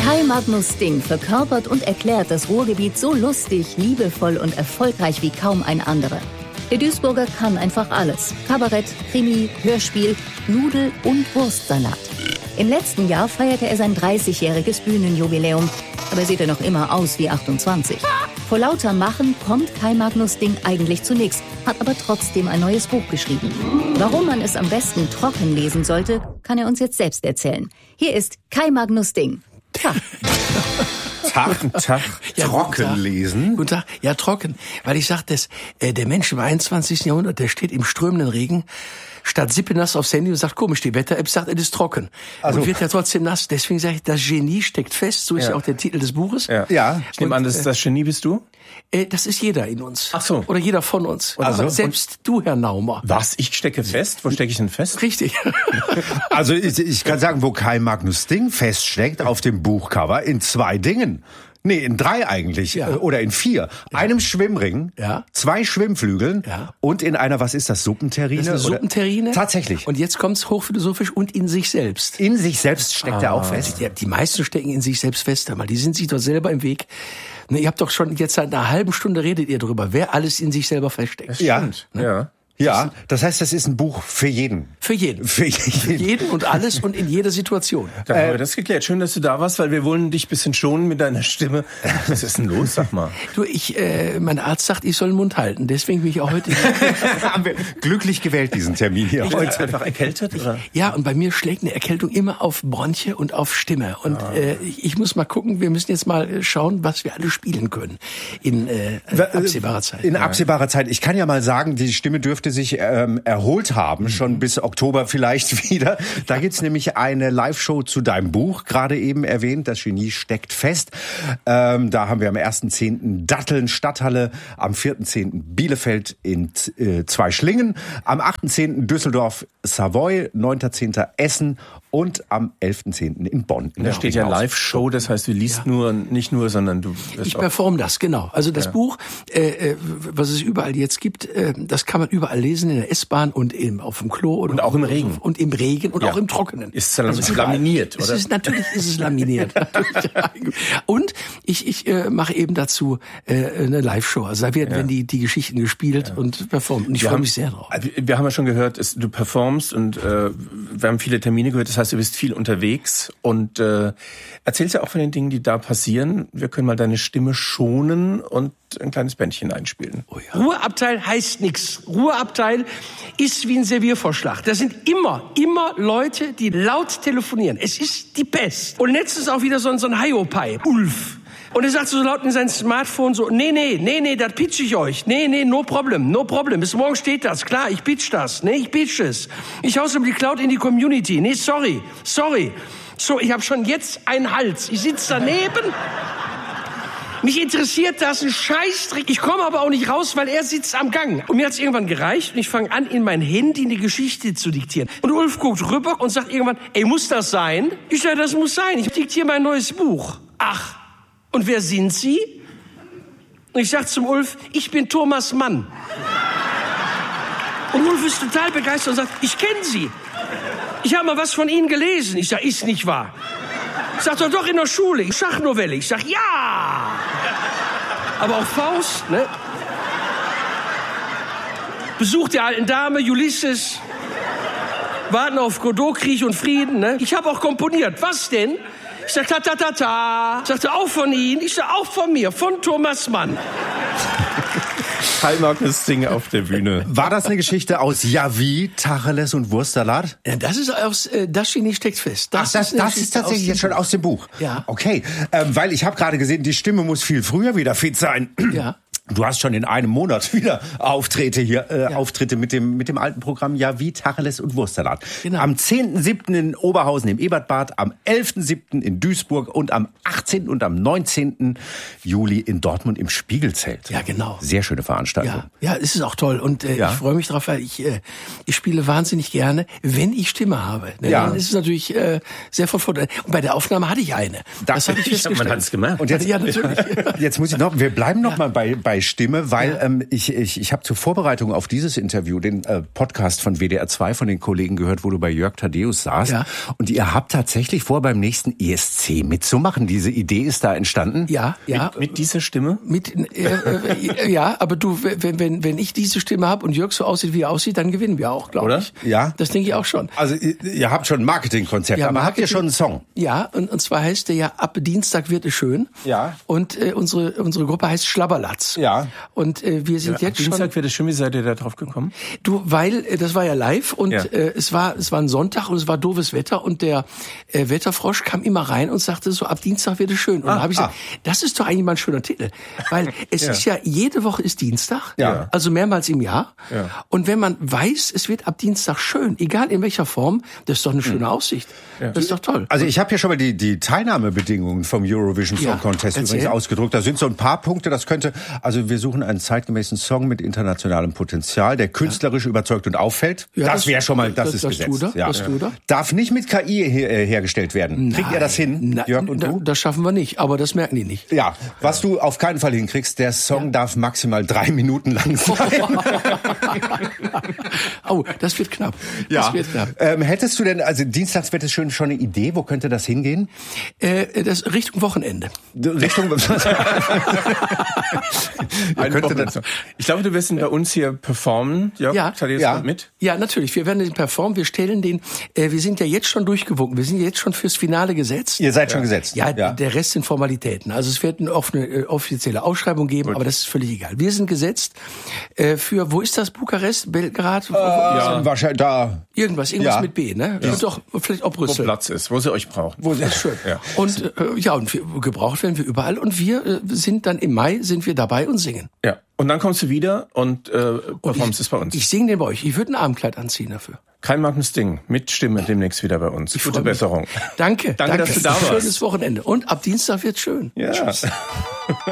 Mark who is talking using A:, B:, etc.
A: Kai Magnus Ding verkörpert und erklärt das Ruhrgebiet so lustig, liebevoll und erfolgreich wie kaum ein anderer. Der Duisburger kann einfach alles. Kabarett, Krimi, Hörspiel, Nudel- und Wurstsalat. Im letzten Jahr feierte er sein 30-jähriges Bühnenjubiläum. Aber sieht er noch immer aus wie 28. Vor lauter Machen kommt Kai Magnus Ding eigentlich zu nichts, hat aber trotzdem ein neues Buch geschrieben. Warum man es am besten trocken lesen sollte, kann er uns jetzt selbst erzählen. Hier ist Kai Magnus Ding. Tag.
B: Tag. Ja, trocken lesen.
C: Guten Tag. Ja, trocken. Weil ich sag, der Mensch im 21. Jahrhundert, der steht im strömenden Regen, statt Sippenass aufs Handy und sagt, komisch, die Wetter-App sagt, es ist trocken. Also, und wird ja trotzdem nass. Deswegen sage ich, das Genie steckt fest. So ist ja auch der Titel des Buches.
B: Ja. Ich nehme an, das Genie bist du?
C: Das ist jeder in uns.
B: Ach so.
C: Oder jeder von uns.
B: Also,
C: selbst du, Herr Naumer.
B: Was? Ich stecke fest? Wo stecke ich denn fest?
C: Richtig.
D: Also ich kann sagen, wo Kai Magnus Ding feststeckt, auf dem Buchcover in 2 Dingen. Nee, in 3 eigentlich. Ja. Oder in 4. Ja. Einem Schwimmring, 2 Schwimmflügeln und in einer, was ist das, Suppenterrine?
C: Das ist eine Suppenterrine.
D: Tatsächlich.
C: Und jetzt kommt's hochphilosophisch und in sich selbst.
D: In sich selbst steckt er auch fest.
C: Die meisten stecken in sich selbst fest, einmal. Die sind sich doch selber im Weg. Ne, ihr habt doch schon jetzt seit einer halben Stunde redet ihr darüber, wer alles in sich selber feststeckt.
B: Das stimmt.
C: Ne?
B: Ja.
D: Ja, das heißt, das ist ein Buch für jeden.
C: Für jeden. Für jeden und alles und in jeder Situation.
B: Dann haben wir das geklärt. Schön, dass du da warst, weil wir wollen dich ein bisschen schonen mit deiner Stimme. Was ist denn los, sag mal?
C: Du, mein Arzt sagt, ich soll den Mund halten. Deswegen bin ich auch heute...
D: Haben wir glücklich gewählt, diesen Termin hier heute.
B: Heute einfach erkältet, oder?
C: Ja, und bei mir schlägt eine Erkältung immer auf Bronche und auf Stimme. Und ich muss mal gucken, wir müssen jetzt mal schauen, was wir alle spielen können in absehbarer Zeit.
D: In absehbarer Zeit. Ich kann ja mal sagen, die Stimme dürfte sich erholt haben, schon bis Oktober vielleicht wieder. Da gibt's nämlich eine Live-Show zu deinem Buch, gerade eben erwähnt, das Genie steckt fest. Da haben wir am 1.10. Datteln Stadthalle, am 4.10. Bielefeld in Zweischlingen, am 8.10. Düsseldorf Savoy, 9.10. Essen und am 11.10. in Bonn.
B: Da steht ja Live-Show, das heißt, du liest nicht nur, sondern du...
C: Ich performe das, genau. Also das Buch, was es überall jetzt gibt, das kann man überall lesen, in der S-Bahn und auf dem Klo.
B: Und auch im Regen.
C: Und im Regen und auch im Trockenen.
B: Ist es laminiert, oder?
C: Natürlich ist es laminiert. Und ich mache eben dazu eine Live-Show. Also da werden die Geschichten gespielt und performt. Und ich freue mich sehr drauf.
B: Wir haben ja schon gehört, du performst und wir haben viele Termine gehört. Das heißt, du bist viel unterwegs und erzählst ja auch von den Dingen, die da passieren. Wir können mal deine Stimme schonen und ein kleines Bändchen einspielen.
C: Oh ja. Ruheabteil heißt nix. Ruheabteil ist wie ein Serviervorschlag. Das sind immer Leute, die laut telefonieren. Es ist die Pest. Und letztens auch wieder so ein Hiopai, Ulf. Und er sagt so laut in sein Smartphone so, nee, das pitch ich euch. Nee, no problem. Bis morgen steht das. Klar, ich pitch das. Nee, ich pitch es. Ich hau's über die Cloud in die Community. Nee, sorry. So, ich habe schon jetzt einen Hals. Ich sitze daneben. Mich interessiert das ein Scheißdreck. Ich komme aber auch nicht raus, weil er sitzt am Gang. Und mir hat's irgendwann gereicht und ich fange an, in mein Handy eine Geschichte zu diktieren. Und Ulf guckt rüber und sagt irgendwann, muss das sein? Ich sage, das muss sein. Ich diktiere mein neues Buch. Ach, und wer sind Sie? Und ich sag zum Ulf, ich bin Thomas Mann. Und Ulf ist total begeistert und sagt, ich kenne Sie. Ich habe mal was von Ihnen gelesen. Ich sag, ist nicht wahr. Sagt er, doch in der Schule, Schachnovelle. Ich sag, ja. Aber auch Faust, ne? Besuch der alten Dame, Ulysses. Warten auf Godot, Krieg und Frieden, ne? Ich habe auch komponiert. Was denn? Ich sag, ta. Sagt er, auch von Ihnen? Ich sag, auch von mir, von Thomas Mann.
B: Kai Magnus Ding auf der Bühne.
D: War das eine Geschichte aus Javi, Tacheles und Wurstsalat?
C: Ja, das ist aus Das Genie steckt fest.
D: Das ist tatsächlich jetzt schon aus dem Buch.
C: Ja.
D: Okay, weil ich habe gerade gesehen, die Stimme muss viel früher wieder fit sein.
C: Ja.
D: Du hast schon in einem Monat wieder Auftritte mit dem alten Programm Javi, Tacheles und Wurstsalat.
C: Genau.
D: Am 10.7. in Oberhausen im Ebertbad, am 11.7. in Duisburg und am 18. und am 19. Juli in Dortmund im Spiegelzelt.
C: Ja, genau.
D: Sehr schöne Veranstaltung.
C: Ja, es ist auch toll und ich freue mich drauf, weil ich spiele wahnsinnig gerne, wenn ich Stimme habe.
D: Ja.
C: Dann ist es natürlich sehr von Vorteil. Und bei der Aufnahme hatte ich eine. Das habe ich festgestellt.
B: Man hat es gemerkt.
D: Und jetzt,
C: ja, natürlich.
D: Jetzt muss ich noch, wir bleiben noch mal bei bei Stimme, weil ich habe zur Vorbereitung auf dieses Interview den Podcast von WDR 2 von den Kollegen gehört, wo du bei Jörg Thaddeus saßt. Ja. Und ihr habt tatsächlich vor, beim nächsten ESC mitzumachen. Diese Idee ist da entstanden?
C: Ja.
B: Mit dieser Stimme?
C: Ja, aber du, wenn ich diese Stimme habe und Jörg so aussieht, wie er aussieht, dann gewinnen wir auch, glaube ich.
D: Ja.
C: Das denke ich auch schon.
D: Also ihr habt schon ein Marketingkonzept, aber habt ihr schon einen Song?
C: Ja, und zwar heißt der ja Ab Dienstag wird es schön.
D: Ja.
C: Und unsere Gruppe heißt Schlabberlatz.
D: Ja.
C: Und wir sind jetzt schon...
B: Dienstag wird es schön, wie seid ihr da drauf gekommen?
C: Du, weil das war ja live und es war ein Sonntag und es war doofes Wetter und der Wetterfrosch kam immer rein und sagte so, ab Dienstag wird es schön. Und dann habe ich gesagt, das ist doch eigentlich mal ein schöner Titel. Weil es ist ja, jede Woche ist Dienstag, also mehrmals im Jahr. Ja. Und wenn man weiß, es wird ab Dienstag schön, egal in welcher Form, das ist doch eine schöne Aussicht. Ja. Das ist doch toll.
D: Also ich habe hier schon mal die Teilnahmebedingungen vom Eurovision Song Contest übrigens ausgedruckt. Da sind so ein paar Punkte, also wir suchen einen zeitgemäßen Song mit internationalem Potenzial, der künstlerisch überzeugt und auffällt. Ja, das wäre schon mal, das ist gesetzt.
C: Das tut er.
D: Darf nicht mit KI hergestellt werden. Kriegt ihr das hin, Jörg und du?
C: Das schaffen wir nicht, aber das merken die nicht.
D: Ja, was du auf keinen Fall hinkriegst, der Song darf maximal 3 Minuten lang sein.
C: Oh, das wird knapp.
D: Ja. Das wird knapp. Hättest du denn, also dienstags wird es schon eine Idee, wo könnte das hingehen?
C: Das Richtung Wochenende.
D: Richtung
B: Ich glaube, du wirst ihn bei uns hier performen. Jörg, mit?
C: Ja, natürlich. Wir werden den performen. Wir stellen den, wir sind ja jetzt schon durchgewunken. Wir sind jetzt schon fürs Finale gesetzt.
D: Ihr seid schon gesetzt?
C: Ja, der Rest sind Formalitäten. Also es wird eine offizielle Ausschreibung geben, aber das ist völlig egal. Wir sind gesetzt für, wo ist das? Bukarest? Belgrad?
D: Wahrscheinlich da.
C: Irgendwas mit B, ne? Ja. Doch, vielleicht auch Brüssel.
B: Wo Platz ist, wo sie euch brauchen.
C: Wo sehr schön. Ja. Und und gebraucht werden wir überall. Und wir sind dann im Mai dabei und singen.
B: Ja. Und dann kommst du wieder und performst es bei uns.
C: Ich singe den bei euch. Ich würde ein Abendkleid anziehen dafür.
B: Kein Magnus Ding, mit Stimme demnächst wieder bei uns. Gute Besserung.
C: Danke,
B: dass du da warst.
C: Schönes Wochenende. Und ab Dienstag wird's schön.
B: Ja.
C: Tschüss.